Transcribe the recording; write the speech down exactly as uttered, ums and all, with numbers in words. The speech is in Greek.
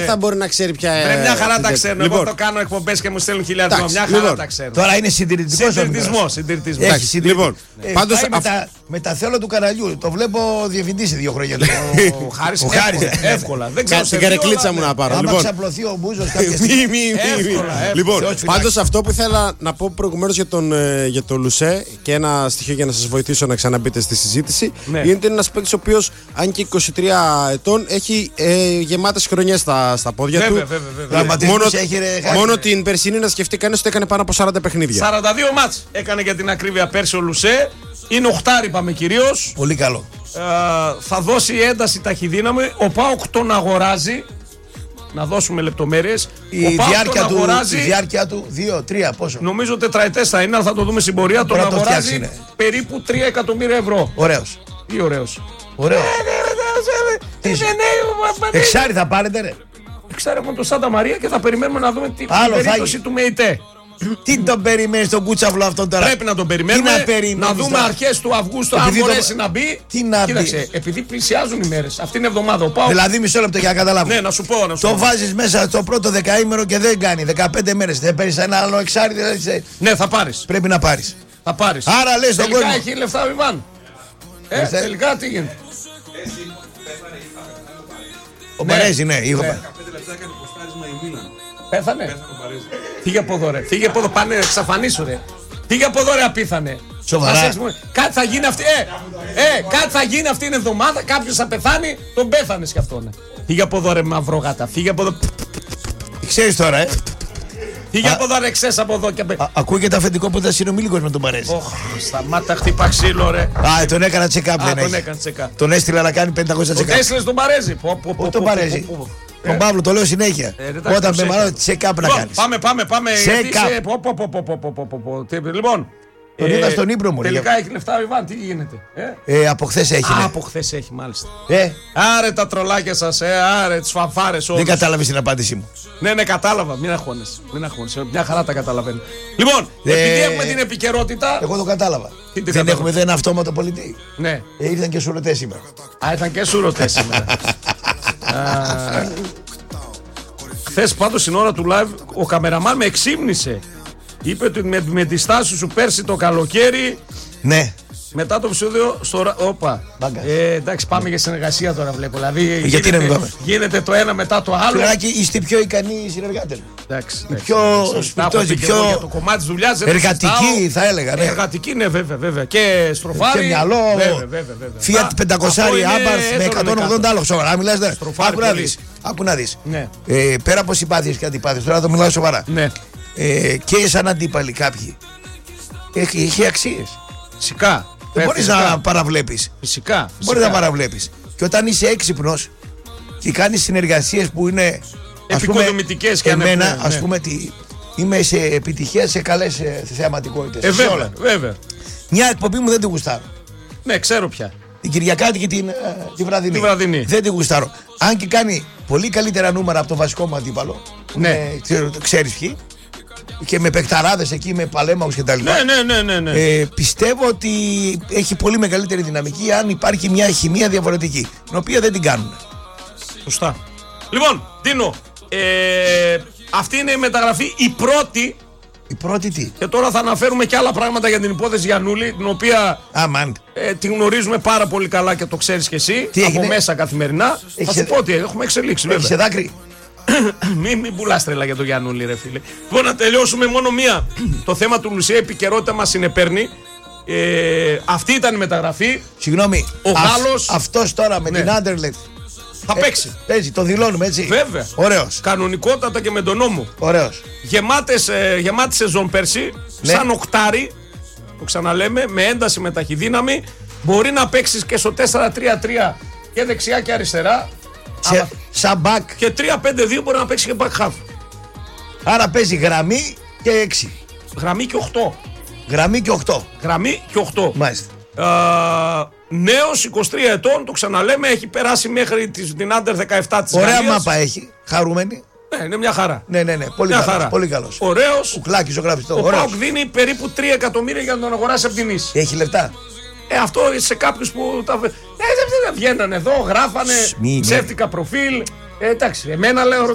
θα μπορεί να ξέρει ποια. Βρε, μια χαρά τα ξέρω. Εγώ το κάνω εκπομπές και μου στέλνουν χιλιάδες. Μια χαρά τα ξέρω. Τώρα είναι συντηρητικό. Συντηρητισμό. Λοιπόν, πάντως. Με τα θέλω του καναλιού. Το βλέπω διευθυντή σε δύο χρόνια. Ο Χάρης. Εύκολα. Δεν ξέρω. Την καρεκλίτσα μου να πάρω. Αν ξαπλωθεί ο Μπούζος κάποια στιγμή. Λοιπόν, πάντως αυτό που ήθελα να πω προηγουμένως για τον Λουσέ και ένα στοιχείο για να σας βοηθήσω να ξαναμπείτε στη συζήτηση είναι ότι είναι ένας παίκτης ο οποίος, αν και είκοσι τρία ετών, έχει γεμάτες χρονιές στα πόδια του. Μόνο την περσινή να σκεφτεί κανείς ότι έκανε πάνω από σαράντα παιχνίδια. σαράντα δύο μάτς έκανε για την ακρίβεια πέρσι ο Λουσέ. Είναι οχτάρι, είπαμε κυρίως. Πολύ καλό. Ε, θα δώσει ένταση ταχυδύναμη. Ο ΠΑΟΚ τον αγοράζει. Να δώσουμε λεπτομέρειες. Η, ο διάρκεια, τον του, αγοράζει, η διάρκεια του δύο τρία πόσο. Νομίζω τετραετές θα είναι, αλλά θα το δούμε στην πορεία. Τον αγοράζει το περίπου τρία εκατομμύρια ευρώ. Ωραίος. Τι ωραίος. Ωραίος. Εξάρι θα πάρετε ρε. Εξάρι από τον Σάντα Μαρία και θα περιμένουμε να δούμε την περίπτωση του ΜΕΙΤΕ. Τι τον περιμένει τον Κούτσαυλο αυτόν τώρα. Πρέπει να τον περιμένουμε. Να, να δούμε αρχές του Αυγούστου αν μπορέσει το... να μπει. Τι να Κοίταξε, μπει. επειδή πλησιάζουν οι μέρες. Αυτή είναι εβδομάδα. Ο Πάου... Δηλαδή μισό λεπτό για να καταλάβω. Ναι, να σου πω. Να σου το πω. βάζεις μέσα στο πρώτο δεκαήμερο και δεν κάνει. δεκαπέντε μέρες. Δεν παίρνεις ένα άλλο εξάρι. Δηλαδή... Ναι, θα πάρεις. Πρέπει να πάρεις. Θα πάρεις. Άρα λες τον κόσμο. Τελικά έχει λεφτά ο Ιβάν. Ε, Θε... τελικά τι γίνεται. Ο Παρέζη, ναι, είχαμε. Πέθανε. Φύγε από εδώ ρε. Φύγε από εδώ, πάνε εξαφανίσου ρε. Φύγε από εδώ ρε απίθανε. Σοβαρά. Κάτι θα γίνει αυτή. Ε, ε, κάτι θα γίνει αυτή την εβδομάδα. Κάποιος θα πεθάνει. Τον πέθανες κι αυτόν. Φύγε από εδώ ρε μαυρογάτα. Φύγε από εδώ. Ξέρεις τώρα, ε. Φύγε από εδώ ρε, ξες από εδώ και απ' α, ακούγεται αφεντικό που ήταν συνομήλικος με τον Παρέζη. Ωχ, σταμάτα, χτύπα ξύλο ρε. Α, τον έκανα check-up. Α, τον έκανε check-up. Τον έστειλα να κάνει πεντακόσια check-up. Τον έστειλες τον Παρέζη. Όχι τον Παρέζη. Τον Παύλο, το λέω συνέχεια. Όταν με μάλλον check-up να κάνεις. Πάμε, πάμε, πάμε. Check-up. Λοιπόν. Τον είδα στον ύπνο μου. Τελικά έχει λεφτά ο Ιβάν, τι γίνεται. Ε, από χθες έχει. Α, από χθες έχει, μάλιστα. Ε. Άρε τα τρολάκια σας, ε, άρε τις φανφάρες όλους. Δεν κατάλαβες την απάντησή μου. Ναι, ναι, κατάλαβα. Μην αγχώνεσαι. Μην αγχώνεσαι. Μια χαρά τα καταλαβαίνω. Λοιπόν, ε, επειδή έχουμε την επικαιρότητα. Εγώ το κατάλαβα. Δεν κατάλαβα. Έχουμε δεν αυτόματο πολιτή. Ναι. Ε, ήρθαν και σουρωτές σήμερα. Α, ήταν και σουρωτές σήμερα. Χθες πάντως στην ώρα του live ο καμεραμάν με εξύμνησε. Είπε ότι με, με τη στάση σου πέρσι το καλοκαίρι. Ναι. Μετά το επεισόδιο στο. Όπα. Ε, εντάξει, πάμε για συνεργασία τώρα βλέπω. Δηλαδή, γιατί γίνεται, να μην πάμε. Γίνεται το ένα μετά το άλλο. Φλουράκι, είστε πιο ικανοί συνεργάτες. Εντάξει. Οι πιο σπιτόζοι, πιο. Για το κομμάτι της δουλειάς. Εργατική, θα έλεγα. Ναι. Εργατική, ναι, βέβαια, βέβαια. Και στροφάρι. Και μυαλό. Fiat πεντακόσια Abarth με εκατόν ογδόντα άλλο. Σοβαρά, μιλάς. Άκου να δεις. Άκου να δεις. Πέρα από συμπάθειες και αντιπάθειες, τώρα το μιλάω σοβαρά. Και σαν αντίπαλοι κάποιοι. Έχει αξίες. Φυσικά. Δεν μπορείς να παραβλέπεις. Φυσικά. Μπορείς να παραβλέπεις. Και όταν είσαι έξυπνος και κάνεις συνεργασίες που είναι επικοδομητικές και εμένα, ανεπνεύει, ας ναι. πούμε, τι, είμαι σε επιτυχία σε καλές θεαματικότητες. Ε, βέβαια, βέβαια. Μια εκπομπή μου δεν την γουστάρω. Ναι, ξέρω πια. Την Κυριακάτικη την, τη βραδινή. Τη βραδινή. Δεν την γουστάρω. Αν και κάνει πολύ καλύτερα νούμερα από το βασικό μου αντίπαλο. Ναι. Ε, ξέρω, ξέρεις ποιοι. Και με παικταράδες εκεί, με παλέμαχους και τα λοιπά. Ναι, ναι, ναι, ναι. Ε, πιστεύω ότι έχει πολύ μεγαλύτερη δυναμική αν υπάρχει μια χημεία διαφορετική, την οποία δεν την κάνουν. Σωστά. Λοιπόν, Δίνο, ε, αυτή είναι η μεταγραφή, η πρώτη. Η πρώτη τι. Και τώρα θα αναφέρουμε και άλλα πράγματα για την υπόθεση Γιαννούλη, την οποία ah, ε, την γνωρίζουμε πάρα πολύ καλά και το ξέρεις και εσύ. Τι από έγινε? Μέσα καθημερινά. Έχεις θα σου πω ότι έχουμε εξελίξει. Έχει σε δάκρυ. Μην μη πουλάς τρέλα για τον Γιαννούλη, ρε φίλε. Λοιπόν, να τελειώσουμε μόνο μία. Το θέμα του Λουσία, επικαιρότητα μας συνεπέρνει. Ε, αυτή ήταν η μεταγραφή. Συγγνώμη, ο Γάλλος. Αυτός τώρα με ναι. την Άντερλεχτ θα ε, παίξει. Παίζει, το δηλώνουμε έτσι. Βέβαια. Ωραίος. Κανονικότατα και με τον νόμο. Ωραίος. Γεμάτες, ε, γεμάτη σεζόν πέρσι. Ναι. Σαν οκτάρι. Το ξαναλέμε. Με ένταση, με ταχυδύναμη. Μπορεί να παίξεις και στο τέσσερα τρία τρία και δεξιά και αριστερά. Σε, σαν back. Και τρία πέντε δύο μπορεί να παίξει και back half. Άρα παίζει γραμμή και έξι. Γραμμή και οκτώ. Γραμμή και οκτώ. Γραμμή και οκτώ. Μάλιστα. Uh, νέος είκοσι τρία ετών, το ξαναλέμε, έχει περάσει μέχρι την Άντερ δεκαεπτά της Ωραία Γαλλίας. μάπα έχει, χαρούμενη. Ναι, είναι μια χαρά. Ναι, ναι, ναι, πολύ μια καλός, χαρά. πολύ καλός. Ωραίος. Κουκλάκι ζωγραφιστό. Ο ΠΑΟΚ δίνει περίπου τρία εκατομμύρια για να τον αγοράσει από την Ίση. Έχει λεφτά. Ε, αυτό σε κάποιους που τα ε, βγαίνανε εδώ, γράφανε ψεύτικα προφίλ. Ε, εντάξει, εμένα λέω